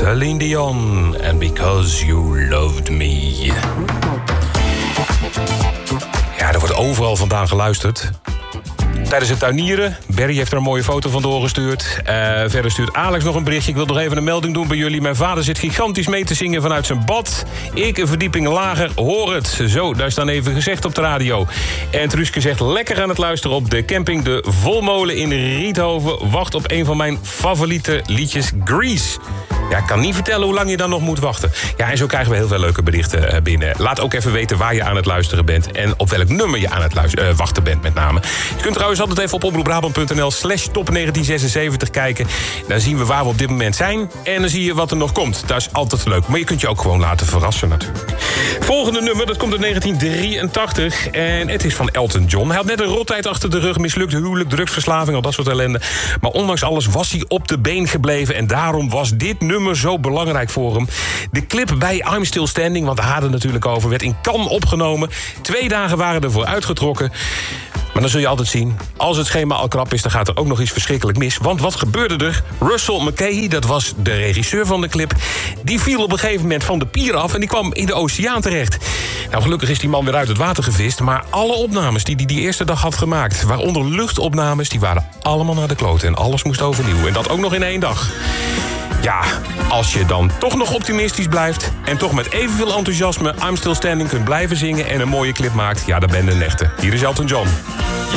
Celine Dion. And Because You Loved Me. Ja, er wordt overal vandaan geluisterd. Tijdens het tuinieren. Barry heeft er een mooie foto van doorgestuurd. Verder stuurt Alex nog een berichtje. Ik wil nog even een melding doen bij jullie. Mijn vader zit gigantisch mee te zingen vanuit zijn bad. Ik een verdieping lager, hoor het. Zo, daar is dan even gezegd op de radio. En Truuske zegt lekker aan het luisteren op de camping De Volmolen in Riethoven. Wacht op een van mijn favoriete liedjes, Grease. Ja, ik kan niet vertellen hoe lang je dan nog moet wachten. Ja, en zo krijgen we heel veel leuke berichten binnen. Laat ook even weten waar je aan het luisteren bent. En op welk nummer je aan het wachten bent met name. Je kunt trouwens altijd even op omroepbrabant.nl/top1976 kijken. Dan zien we waar we op dit moment zijn. En dan zie je wat er nog komt. Dat is altijd leuk. Maar je kunt je ook gewoon laten verrassen natuurlijk. Volgende nummer, dat komt uit 1983. En het is van Elton John. Hij had net een rottijd achter de rug. Mislukte huwelijk, drugsverslaving, al dat soort ellende. Maar ondanks alles was hij op de been gebleven. En daarom was dit nummer zo belangrijk voor hem. De clip bij I'm Still Standing, want daar hadden het natuurlijk over, werd in Cannes opgenomen. 2 dagen waren ervoor uitgetrokken. Maar dan zul je altijd zien, als het schema al krap is, dan gaat er ook nog iets verschrikkelijk mis. Want wat gebeurde er? Russell McKay, dat was de regisseur van de clip, die viel op een gegeven moment van de pier af en die kwam in de oceaan terecht. Nou, gelukkig is die man weer uit het water gevist, maar alle opnames die eerste dag had gemaakt, waaronder luchtopnames, die waren allemaal naar de kloten en alles moest overnieuw. En dat ook nog in 1 dag. Ja, als je dan toch nog optimistisch blijft en toch met evenveel enthousiasme I'm Still Standing kunt blijven zingen en een mooie clip maakt, ja, dan ben je een echte. Hier is Elton John.